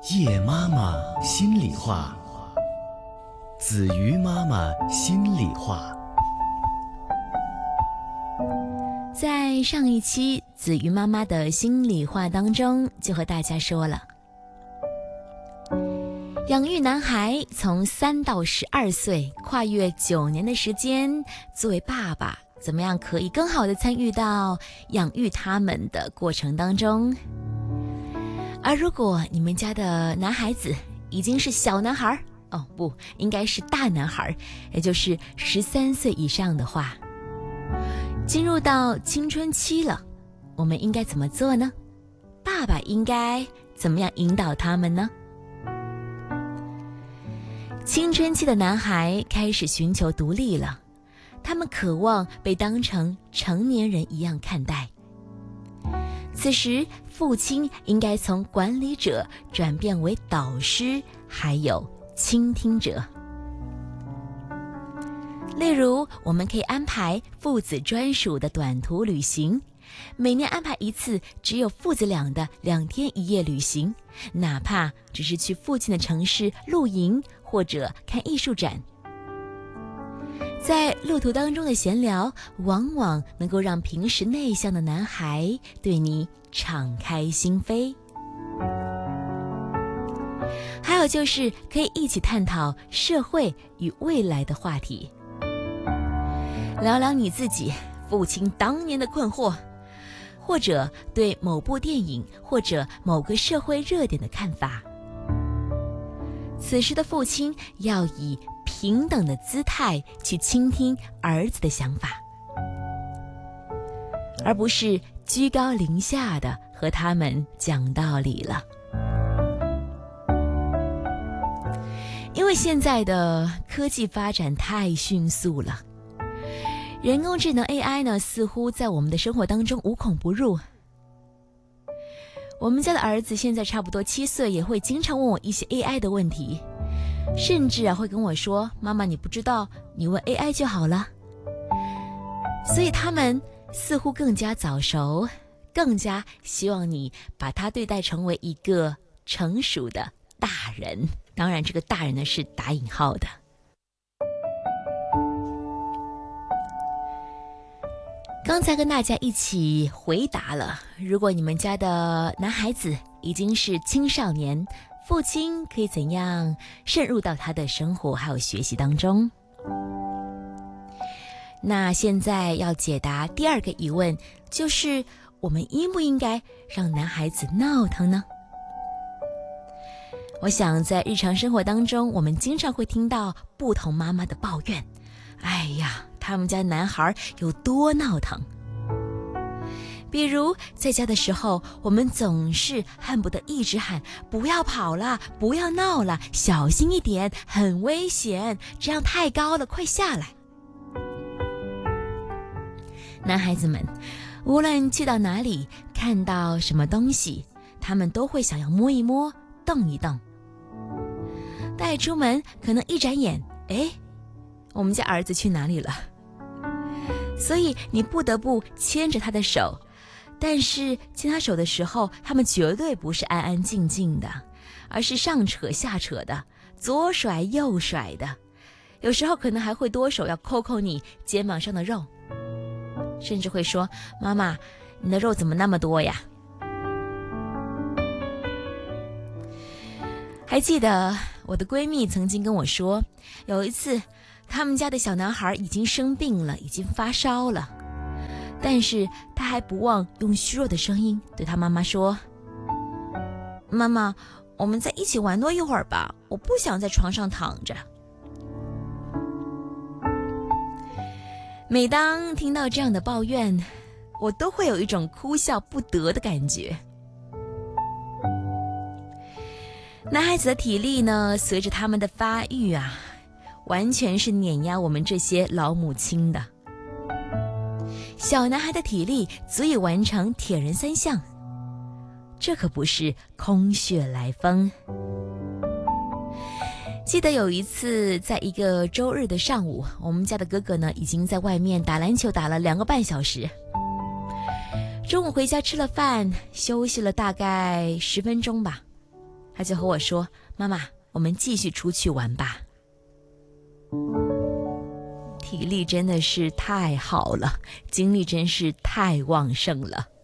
叶妈妈心里话，子瑜妈妈心里话。 在上一期子瑜妈妈的心里话当中，就和大家说了，养育男孩从3到12岁，跨越9年的时间，作为爸爸，怎么样可以更好地参与到养育他们的过程当中。而如果你们家的男孩子已经是小男孩，哦不，应该是大男孩，也就是13岁以上的话，进入到青春期了，我们应该怎么做呢？爸爸应该怎么样引导他们呢？青春期的男孩开始寻求独立了，他们渴望被当成成年人一样看待。此时，父亲应该从管理者转变为导师，还有倾听者。例如，我们可以安排父子专属的短途旅行，每年安排一次只有父子俩的2天1夜旅行，哪怕只是去附近的城市露营或者看艺术展。在路途当中的闲聊，往往能够让平时内向的男孩对你敞开心扉。还有就是可以一起探讨社会与未来的话题，聊聊你自己父亲当年的困惑，或者对某部电影或者某个社会热点的看法。此时的父亲要以平等的姿态去倾听儿子的想法，而不是居高临下的和他们讲道理了。因为现在的科技发展太迅速了，人工智能 AI 呢，似乎在我们的生活当中无孔不入。我们家的儿子现在差不多7岁，也会经常问我一些 AI 的问题，甚至会跟我说，妈妈你不知道，你问 AI 就好了。所以他们似乎更加早熟，更加希望你把他对待成为一个成熟的大人，当然这个大人呢是打引号的。刚才跟大家一起回答了，如果你们家的男孩子已经是青少年，父亲可以怎样渗入到他的生活还有学习当中。那现在要解答第2个疑问，就是我们应不应该让男孩子闹腾呢？我想在日常生活当中，我们经常会听到不同妈妈的抱怨，哎呀，他们家男孩有多闹腾。比如在家的时候，我们总是恨不得一直喊，不要跑了，不要闹了，小心一点，很危险，这样太高了，快下来。男孩子们无论去到哪里，看到什么东西，他们都会想要摸一摸，动一动。带出门可能一眨眼，我们家儿子去哪里了？所以你不得不牵着他的手，但是牵他手的时候，他们绝对不是安安静静的，而是上扯下扯的，左甩右甩的，有时候可能还会多手要抠抠你肩膀上的肉，甚至会说，妈妈，你的肉怎么那么多呀？还记得我的闺蜜曾经跟我说，有一次他们家的小男孩已经生病了，已经发烧了，但是他还不忘用虚弱的声音对他妈妈说，妈妈，我们再一起玩多一会儿吧，我不想在床上躺着。每当听到这样的抱怨，我都会有一种哭笑不得的感觉。男孩子的体力呢，随着他们的发育啊，完全是碾压我们这些老母亲的。小男孩的体力足以完成铁人3项，这可不是空穴来风。记得有一次，在一个周日的上午，我们家的哥哥呢，已经在外面打篮球打了2个半小时。中午回家吃了饭，休息了大概10分钟吧。 他就和我说：“妈妈，我们继续出去玩吧。”体力真的是太好了，精力真是太旺盛了。